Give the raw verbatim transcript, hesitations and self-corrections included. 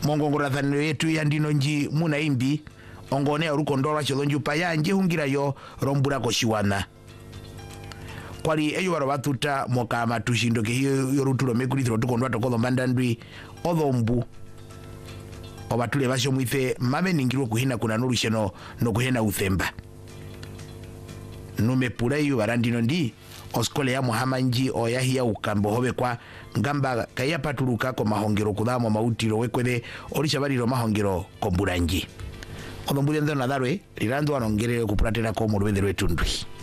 mongongorathaniro yetu ya ndino nji muna imbi ongone urukondora chilonju payanje hungirayo rombura koshiwana kwali eyo baro batuta mokama tushindoke hiyo yoruturo mekulithiro tukondwa tokolo mandandwi othombu obatule basho mwithe mame ningirwo kuhina kuna nurusheno no kuhena uthemba nume pureyu barandino ndi oskole ya muhamanji oyahia ukambo hobe kwa ngamba kaya patuluka ko mahongero kudamo mautiro wekwede orisha bariro mahongero ko buranji onombule ndo nadarwe lirando anongere kupratera ko mu rubende rwetundwi